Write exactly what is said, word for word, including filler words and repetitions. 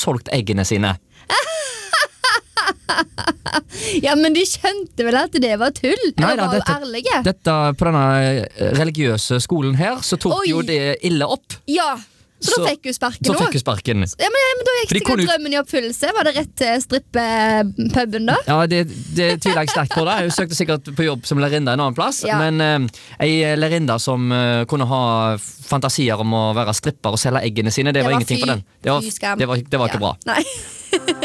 solgt eggene sine. Ja, men de skjønte vel at det var tull? Nei, Eller da, var dette, ærlige? dette, på denne religiøse skolen her, så tok Oi. jo det ille opp. Ja, så, Så- da fikk hun sparken Så nå. fikk hun sparken. Ja, men, men da gikk For de sikkert kunne jo- drømmen i oppfyllelse. Var det rett til strippepuben da? Ja, det, det tviler jeg sterkt på det. Hun søkte sikkert på jobb som lærerinne en annen plass, Ja. men eh, ei lærerinne som eh, kunne ha fantasier om å være stripper og selge eggene sine, det, Det var var ingenting fy- for den. Det var, fy skam. det var, det var ikke Ja. bra. Nei.